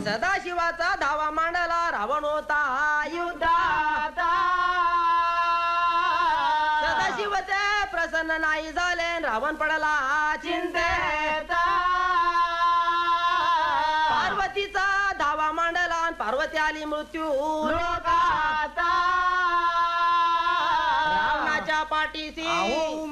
सदाशिवाचा धावा मांडला रावण होता युद्धात सदाशिवचे प्रसन्न नाही झाले रावण पडला चिंतेत पार्वतीचा धावा मांडला पार्वती आली मृत्यू लोकात रावणाच्या पाठीशी